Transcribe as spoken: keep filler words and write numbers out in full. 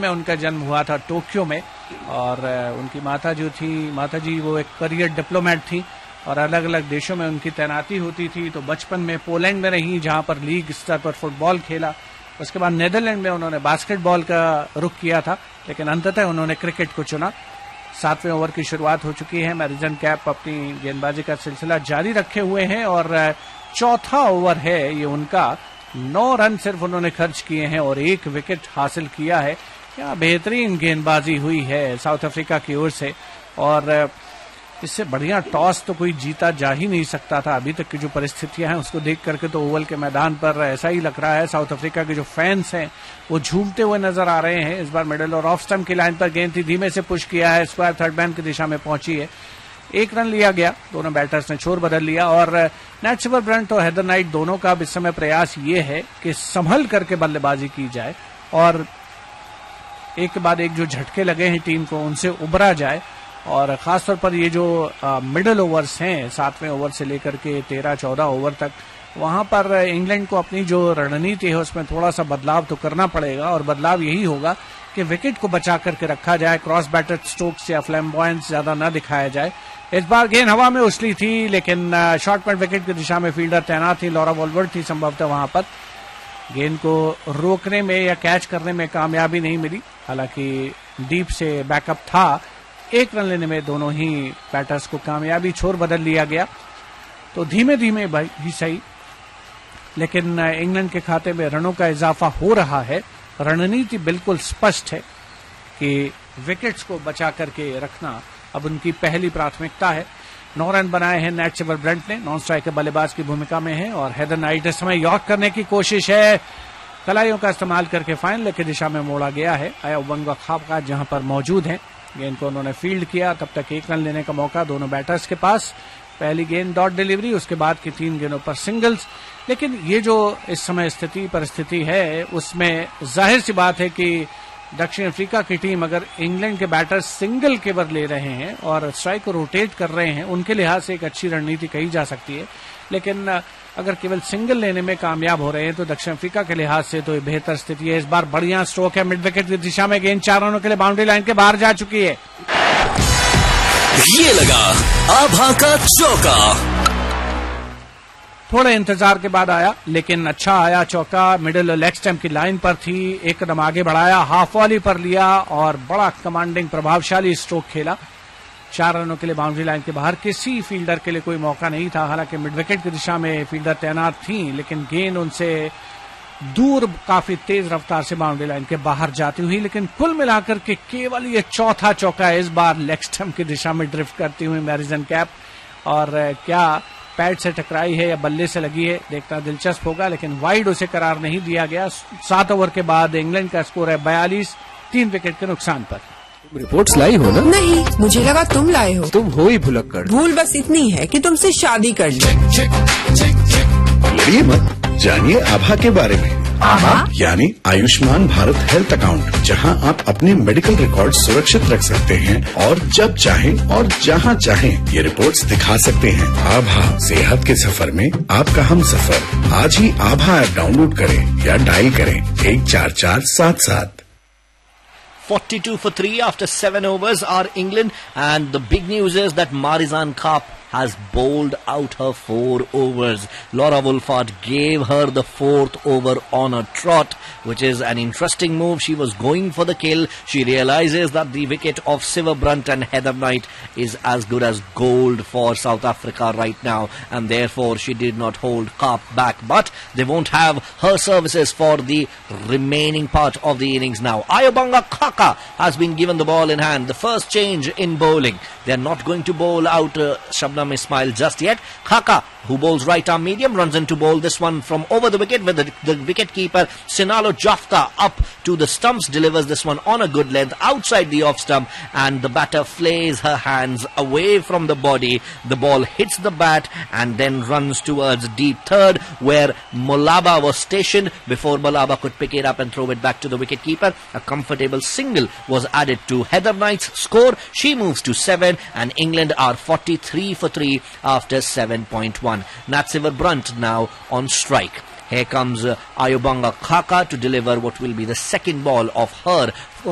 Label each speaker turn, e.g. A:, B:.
A: में उनका जन्म हुआ था, टोक्यो में, और उनकी माता जो थी माता जी वो एक करियर डिप्लोमेट थी और अलग अलग देशों में उनकी तैनाती होती थी। तो बचपन में पोलैंड में रही, जहां पर लीग स्तर पर फुटबॉल खेला। उसके बाद नीदरलैंड में उन्होंने बास्केटबॉल का रुख किया था, लेकिन अंततः उन्होंने क्रिकेट को चुना। सातवें ओवर की शुरुआत हो चुकी है। मैरिजन कैप अपनी गेंदबाजी का सिलसिला जारी रखे हुए हैं और चौथा ओवर है ये उनका। नौ रन सिर्फ उन्होंने खर्च किए हैं और एक विकेट हासिल किया है। क्या बेहतरीन गेंदबाजी हुई है साउथ अफ्रीका की ओर से, और इससे बढ़िया टॉस तो कोई जीता जा ही नहीं सकता था। अभी तक की जो परिस्थितियां हैं उसको देख करके तो ओवल के मैदान पर ऐसा ही लग रहा है। साउथ अफ्रीका के जो फैंस हैं वो झूमते हुए नजर आ रहे हैं। इस बार मिडल और ऑफ स्टंप की लाइन पर गेंद थी, धीमे से पुश किया है, स्क्वायर थर्ड मैन की दिशा में पहुंची है। एक रन लिया गया, दोनों बैटर्स ने छोर बदल लिया और नैट सिमरब्रंट और हेदर नाइट दोनों का इस समय प्रयास ये है कि संभल करके बल्लेबाजी की जाए और एक के बाद एक जो झटके लगे हैं टीम को उनसे उबरा जाए। और खासतौर पर ये जो मिडल ओवर्स हैं, सातवें ओवर से लेकर के तेरह चौदह ओवर तक, वहां पर इंग्लैंड को अपनी जो रणनीति है उसमें थोड़ा सा बदलाव तो करना पड़ेगा और बदलाव यही होगा कि विकेट को बचा करके रखा जाए, क्रॉस बैटर स्ट्रोक्स या फ्लैम्बॉयंस ज्यादा न दिखाया जाए। इस बार गेंद हवा में उछली थी, लेकिन शॉर्ट पॉइंट विकेट की दिशा में फील्डर तैनात थी, लॉरा वॉलवर्ड थी संभवतः वहां पर। गेंद को रोकने में या कैच करने में कामयाबी नहीं मिली, हालांकि डीप से बैकअप था। एक रन लेने में दोनों ही बैटर्स को कामयाबी, छोर बदल लिया गया। तो धीमे धीमे भाई ही सही, लेकिन इंग्लैंड के खाते में रनों का इजाफा हो रहा है। रणनीति बिल्कुल स्पष्ट है कि विकेट्स को बचा करके रखना अब उनकी पहली प्राथमिकता है। नौ रन बनाए हैं नैट सिमरब्रंट ने, नॉन स्ट्राइकर बल्लेबाज की भूमिका में है और हेदर नाइट इस समय यॉर्क करने की कोशिश है। कलाइयों का इस्तेमाल करके फाइनल की दिशा में मोड़ा गया है। आयोबंगा खापका जहां पर मौजूद हैं, गेंद को उन्होंने फील्ड किया, तब तक एक रन लेने का मौका दोनों बैटर्स के पास। पहली गेंद डॉट डिलीवरी, उसके बाद की तीन गेंदों पर सिंगल्स। लेकिन ये जो इस समय स्थिति परिस्थिति है उसमें जाहिर सी बात है कि दक्षिण अफ्रीका की टीम अगर इंग्लैंड के बैटर्स सिंगल केवल ले रहे हैं और स्ट्राइक को रोटेट कर रहे हैं, उनके लिहाज से एक अच्छी रणनीति कही जा सकती है। लेकिन अगर केवल सिंगल लेने में कामयाब हो रहे हैं तो दक्षिण अफ्रीका के लिहाज से तो बेहतर स्थिति है। इस बार बढ़िया स्ट्रोक है मिड विकेट की दिशा में, गेंद चार रनों के लिए बाउंड्री लाइन के बाहर जा चुकी है।
B: ये लगा आभा का चौका।
A: थोड़े इंतजार के बाद आया, लेकिन अच्छा आया चौका। मिडिल लेग स्टंप की लाइन पर थी, एक कदम आगे बढ़ाया, हाफ वॉली पर लिया और बड़ा कमांडिंग प्रभावशाली स्ट्रोक खेला। चार रनों के लिए बाउंड्री लाइन के बाहर, किसी फील्डर के लिए कोई मौका नहीं था। हालांकि मिड विकेट की दिशा में फील्डर तैनात थी, लेकिन गेंद उनसे दूर काफी तेज रफ्तार से बाउंड्री लाइन के बाहर जाती हुई। लेकिन कुल मिलाकर के केवल ये चौथा चौका है इस बार लेग स्टंप की दिशा में ड्रिफ्ट करती हुई मैरिजन कैप। और क्या पैड से टकराई है या बल्ले से लगी है, देखना दिलचस्प होगा, लेकिन वाइड उसे करार नहीं दिया गया। सात ओवर के बाद इंग्लैंड का स्कोर है बयालीस, तीन विकेट के नुकसान पर।
C: रिपोर्ट्स लाई हो ना?
D: नहीं, मुझे लगा तुम लाए हो।
C: तुम हो ही भुलक्कड़।
D: भूल बस इतनी है कि तुमसे शादी कर ली।
E: लड़िए मत, जानिए आभा के बारे में। आभा यानी आयुष्मान भारत हेल्थ अकाउंट, जहां आप अपने मेडिकल रिकॉर्ड सुरक्षित रख सकते हैं और जब चाहें और जहां चाहें ये रिपोर्ट्स दिखा सकते हैं। आभा, सेहत के सफर में आपका हम सफर। आज ही आभा ऐप डाउनलोड करें या डायल करें एक चार चार सात सात।
B: forty-two for three after seven overs are England, and the big news is that Marizanne Kapp has bowled out her four overs. Laura Wolford gave her the fourth over on a trot, which is an interesting move. She was going for the kill. She realizes that the wicket of Siverbrunt and Heather Knight is as good as gold for South Africa right now, and therefore she did not hold Kapp back. But they won't have her services for the remaining part of the innings now. Ayobanga Khaka has been given the ball in hand. The first change in bowling. They are not going to bowl out uh, Shabnam Ismail just yet. Khaka, who bowls right arm medium, runs in to bowl this one from over the wicket with the, the wicket keeper Sinalo Jafta up to the stumps, delivers this one on a good length outside the off stump, and the batter flays her hands away from the body. The ball hits the bat and then runs towards deep third, where Molaba was stationed before Molaba could pick it up and throw it back to the wicket keeper. A comfortable single was added to Heather Knight's score. She moves to seven, and England are forty-three for three after seven point one. Nat Siverbrunt now on strike. Here comes uh, Ayobanga Khaka to deliver what will be the second ball of her